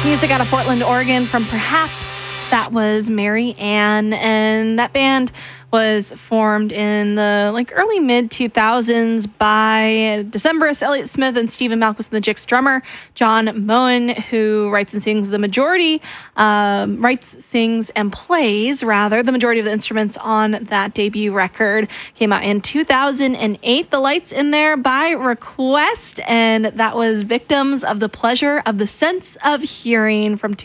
Music out of Portland, Oregon from Perhaps. That was Mary Ann, and that band was formed in the early mid 2000s by Decemberist Elliott Smith and Stephen Malkmus and the Jicks drummer John Moen, who writes and sings the majority of the instruments on that debut record. Came out in 2008. The Lights in there by request, and that was Victims of the Pleasure of the Sense of Hearing from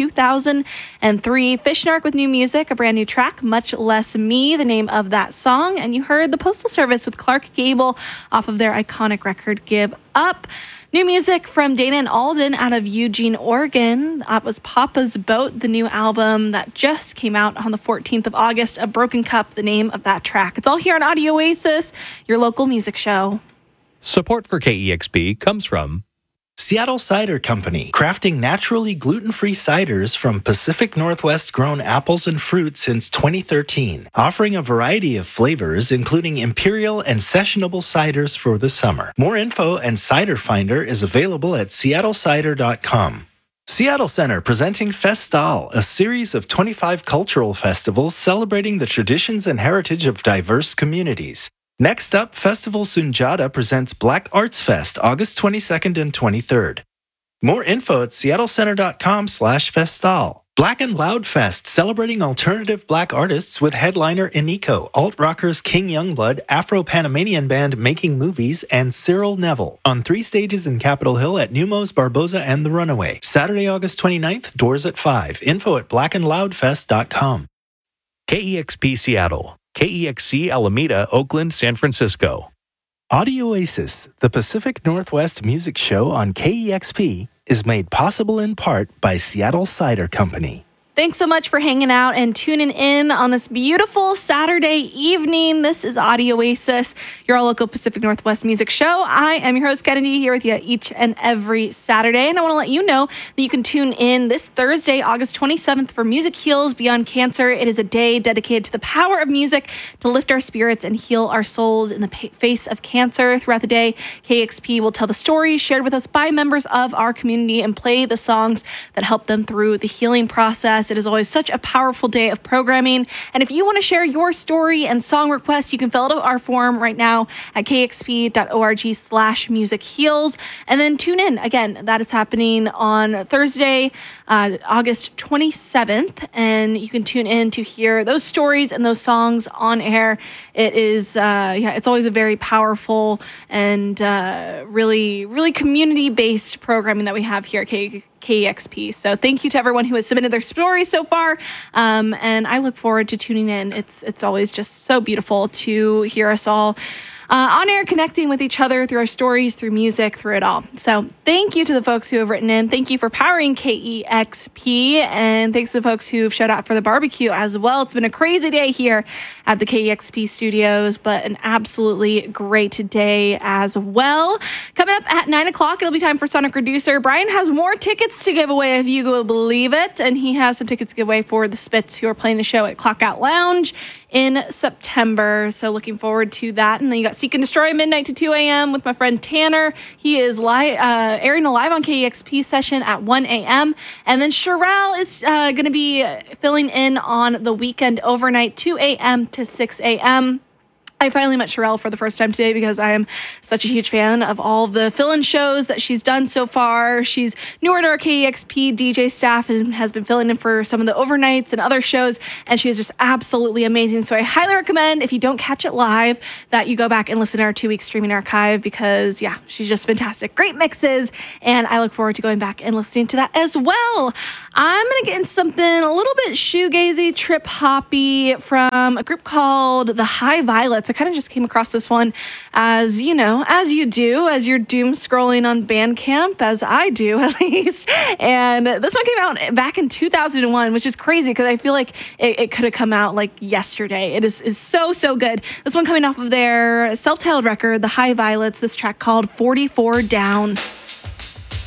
2003. Fishmark with new music, a brand new track, Much Less Me, the name of that song. And you heard the Postal Service with Clark Gable off of their iconic record Give Up. New music from Dana and Alden out of Eugene, Oregon. That was Papa's Boat, the new album that just came out on the 14th of August. A Broken Cup, the name of that track. It's all here on Audio Oasis, your local music show. Support for KEXP comes from Seattle Cider Company, crafting naturally gluten-free ciders from Pacific Northwest grown apples and fruit since 2013, offering a variety of flavors, including imperial and sessionable ciders for the summer. More info and Cider Finder is available at seattlecider.com. Seattle Center presenting Festal, a series of 25 cultural festivals celebrating the traditions and heritage of diverse communities. Next up, Festival Sunjata presents Black Arts Fest, August 22nd and 23rd. More info at seattlecenter.com/festal. Black and Loud Fest, celebrating alternative black artists with headliner Iniko, alt-rockers King Youngblood, Afro-Panamanian band Making Movies, and Cyril Neville. On 3 stages in Capitol Hill at Numos, Barboza, and The Runaway. Saturday, August 29th, doors at 5. Info at blackandloudfest.com. KEXP Seattle, KEXC Alameda, Oakland, San Francisco. Audio Oasis, the Pacific Northwest music show on KEXP, is made possible in part by Seattle Cider Company. Thanks so much for hanging out and tuning in on this beautiful Saturday evening. This is Audio Oasis, your local Pacific Northwest music show. I am your host, Kennedy, here with you each and every Saturday. And I want to let you know that you can tune in this Thursday, August 27th for Music Heals Beyond Cancer. It is a day dedicated to the power of music to lift our spirits and heal our souls in the face of cancer. Throughout the day, KEXP will tell the stories shared with us by members of our community and play the songs that help them through the healing process. It is always such a powerful day of programming. And if you want to share your story and song requests, you can fill out our form right now at kexp.org/musicheals. And then tune in. Again, that is happening on Thursday, August 27th. And you can tune in to hear those stories and those songs on air. It is, it's always a very powerful and really, really community-based programming that we have here at KEXP. So thank you to everyone who has submitted their stories so far. And I look forward to tuning in. It's always just so beautiful to hear us all on air connecting with each other through our stories, through music, through it all. So thank you to the folks who have written in. Thank you for powering KEXP. And thanks to the folks who've showed up for the barbecue as well. It's been a crazy day here at the KEXP studios, but an absolutely great day as well. Coming up at 9 o'clock, it'll be time for Sonic Reducer. Brian has more tickets to give away, if you will believe it. And he has some tickets to give away for the Spits, who are playing the show at Clockout Lounge in September. So looking forward to that. And then you got Seek and Destroy midnight to 2 a.m. with my friend Tanner. He is airing a live on KEXP session at 1 a.m. And then Sherelle is going to be filling in on the weekend overnight, 2 a.m. to 6 a.m. I finally met Sherelle for the first time today because I am such a huge fan of all the fill-in shows that she's done so far. She's newer to our KEXP DJ staff and has been filling in for some of the overnights and other shows, and she is just absolutely amazing. So I highly recommend, if you don't catch it live, that you go back and listen to our 2-week streaming archive because, yeah, she's just fantastic. Great mixes, and I look forward to going back and listening to that as well. I'm going to get into something a little bit shoegazy, trip-hoppy from a group called The High Violets. I kind of just came across this one as, you know, as you do, as you're doom scrolling on Bandcamp, as I do at least. And this one came out back in 2001, which is crazy because I feel like it could have come out like yesterday. It is so, so good. This one coming off of their self-titled record, The High Violets, this track called 44 Down.